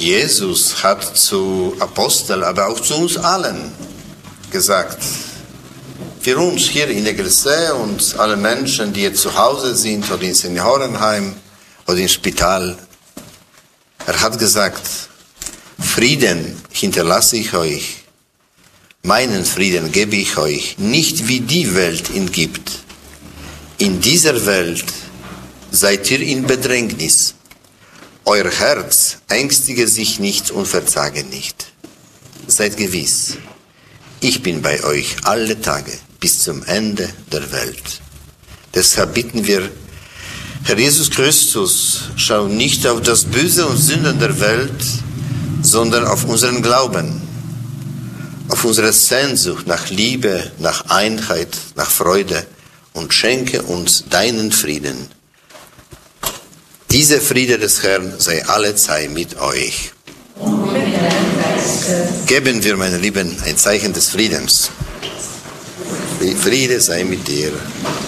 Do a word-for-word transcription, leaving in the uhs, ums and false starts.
Jesus hat zu Aposteln, aber auch zu uns allen gesagt, für uns hier in Egersee und alle Menschen, die jetzt zu Hause sind oder im Seniorenheim oder im Spital, er hat gesagt, Frieden hinterlasse ich euch, meinen Frieden gebe ich euch, nicht wie die Welt ihn gibt. In dieser Welt seid ihr in Bedrängnis. Euer Herz ängstige sich nicht und verzage nicht. Seid gewiss, ich bin bei euch alle Tage bis zum Ende der Welt. Deshalb bitten wir, Herr Jesus Christus, schau nicht auf das Böse und Sünden der Welt, sondern auf unseren Glauben, auf unsere Sehnsucht nach Liebe, nach Einheit, nach Freude und schenke uns deinen Frieden. Dieser Friede des Herrn sei allezeit mit euch. Geben wir, meine Lieben, ein Zeichen des Friedens. Friede sei mit dir.